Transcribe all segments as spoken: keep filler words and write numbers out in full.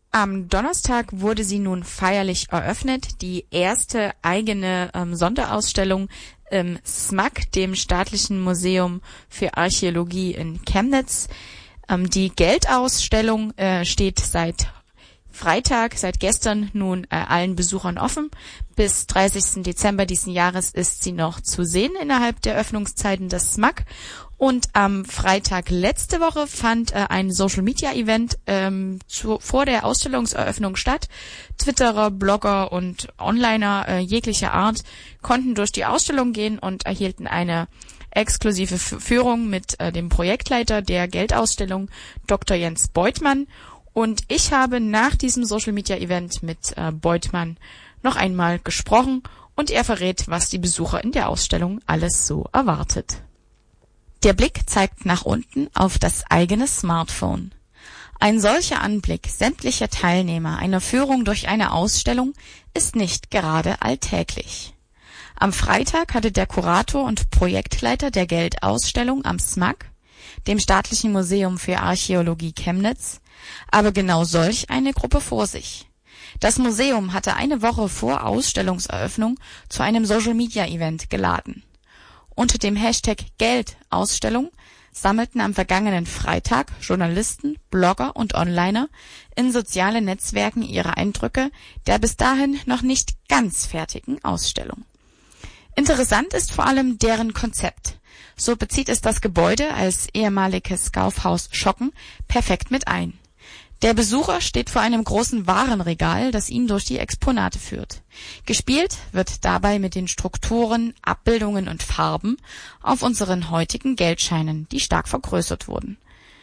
Am Donnerstag wurde sie nun feierlich eröffnet, die erste eigene ähm, Sonderausstellung im S M A K, dem Staatlichen Museum für Archäologie in Chemnitz. Ähm, die Geldausstellung äh, steht seit Freitag, seit gestern nun äh, allen Besuchern offen. Bis dreißigsten Dezember diesen Jahres ist sie noch zu sehen innerhalb der Öffnungszeiten des S M A K. Und am Freitag letzte Woche fand äh, ein Social-Media-Event ähm, zu, vor der Ausstellungseröffnung statt. Twitterer, Blogger und Onliner äh, jeglicher Art konnten durch die Ausstellung gehen und erhielten eine exklusive F- Führung mit äh, dem Projektleiter der Geldausstellung, Doktor Jens Beutmann. Und ich habe nach diesem Social-Media-Event mit äh, Beutmann noch einmal gesprochen und er verrät, was die Besucher in der Ausstellung alles so erwartet. Der Blick zeigt nach unten auf das eigene Smartphone. Ein solcher Anblick sämtlicher Teilnehmer einer Führung durch eine Ausstellung ist nicht gerade alltäglich. Am Freitag hatte der Kurator und Projektleiter der Geldausstellung am S M A K, dem Staatlichen Museum für Archäologie Chemnitz, aber genau solch eine Gruppe vor sich. Das Museum hatte eine Woche vor Ausstellungseröffnung zu einem Social-Media-Event geladen. Unter dem Hashtag Geldausstellung sammelten am vergangenen Freitag Journalisten, Blogger und Onliner in sozialen Netzwerken ihre Eindrücke der bis dahin noch nicht ganz fertigen Ausstellung. Interessant ist vor allem deren Konzept. So bezieht es das Gebäude als ehemaliges Kaufhaus Schocken perfekt mit ein. Der Besucher steht vor einem großen Warenregal, das ihn durch die Exponate führt. Gespielt wird dabei mit den Strukturen, Abbildungen und Farben auf unseren heutigen Geldscheinen, die stark vergrößert wurden.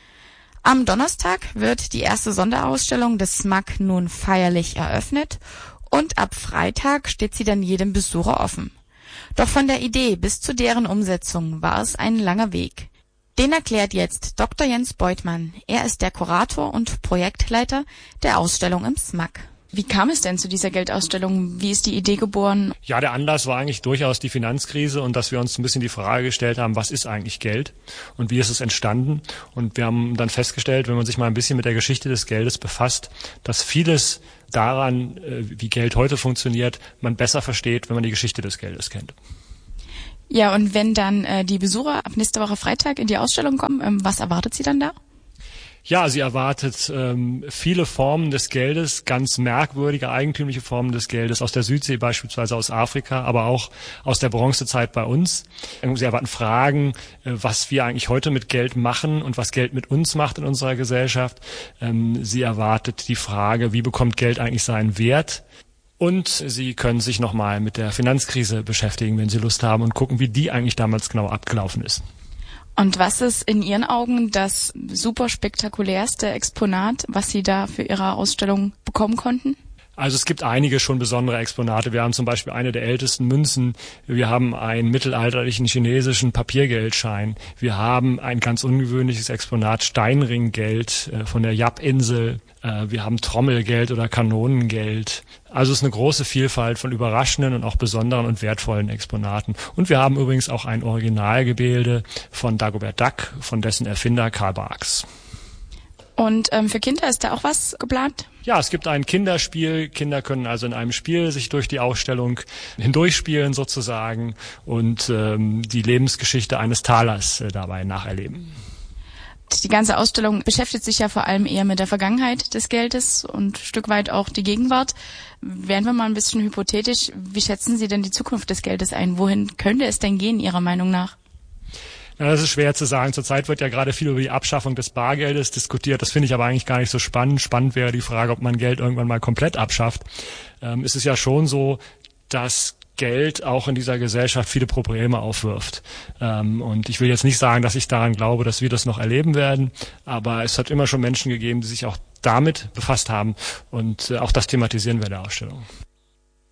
Am Donnerstag wird die erste Sonderausstellung des S M A K nun feierlich eröffnet und ab Freitag steht sie dann jedem Besucher offen. Doch von der Idee bis zu deren Umsetzung war es ein langer Weg. Den erklärt jetzt Doktor Jens Beutmann. Er ist der Kurator und Projektleiter der Ausstellung im S M A K. Wie kam es denn zu dieser Geldausstellung? Wie ist die Idee geboren? Ja, der Anlass war eigentlich durchaus die Finanzkrise und dass wir uns ein bisschen die Frage gestellt haben, was ist eigentlich Geld und wie ist es entstanden? Und wir haben dann festgestellt, wenn man sich mal ein bisschen mit der Geschichte des Geldes befasst, dass vieles daran, wie Geld heute funktioniert, man besser versteht, wenn man die Geschichte des Geldes kennt. Ja, und wenn dann äh, die Besucher ab nächste Woche Freitag in die Ausstellung kommen, ähm, was erwartet sie dann da? Ja, sie erwartet ähm, viele Formen des Geldes, ganz merkwürdige, eigentümliche Formen des Geldes, aus der Südsee beispielsweise, aus Afrika, aber auch aus der Bronzezeit bei uns. Sie erwarten Fragen, äh, was wir eigentlich heute mit Geld machen und was Geld mit uns macht in unserer Gesellschaft. Ähm, sie erwartet die Frage, wie bekommt Geld eigentlich seinen Wert? Und Sie können sich nochmal mit der Finanzkrise beschäftigen, wenn Sie Lust haben, und gucken, wie die eigentlich damals genau abgelaufen ist. Und was ist in Ihren Augen das super spektakulärste Exponat, was Sie da für Ihre Ausstellung bekommen konnten? Also es gibt einige schon besondere Exponate. Wir haben zum Beispiel eine der ältesten Münzen. Wir haben einen mittelalterlichen chinesischen Papiergeldschein. Wir haben ein ganz ungewöhnliches Exponat, Steinringgeld äh, von der Yap-Insel. Äh, wir haben Trommelgeld oder Kanonengeld. Also es ist eine große Vielfalt von überraschenden und auch besonderen und wertvollen Exponaten. Und wir haben übrigens auch ein Originalgemälde von Dagobert Duck, von dessen Erfinder Karl Barks. Und ähm, für Kinder ist da auch was geplant? Ja, es gibt ein Kinderspiel. Kinder können also in einem Spiel sich durch die Ausstellung hindurchspielen sozusagen und ähm, die Lebensgeschichte eines Talers äh, dabei nacherleben. Die ganze Ausstellung beschäftigt sich ja vor allem eher mit der Vergangenheit des Geldes und ein Stück weit auch die Gegenwart. Wären wir mal ein bisschen hypothetisch, wie schätzen Sie denn die Zukunft des Geldes ein? Wohin könnte es denn gehen, Ihrer Meinung nach? Ja, das ist schwer zu sagen. Zurzeit wird ja gerade viel über die Abschaffung des Bargeldes diskutiert. Das finde ich aber eigentlich gar nicht so spannend. Spannend wäre die Frage, ob man Geld irgendwann mal komplett abschafft. Ähm, es ist ja schon so, dass Geld auch in dieser Gesellschaft viele Probleme aufwirft. Ähm, und ich will jetzt nicht sagen, dass ich daran glaube, dass wir das noch erleben werden, aber es hat immer schon Menschen gegeben, die sich auch damit befasst haben und äh, auch das thematisieren wir in der Ausstellung.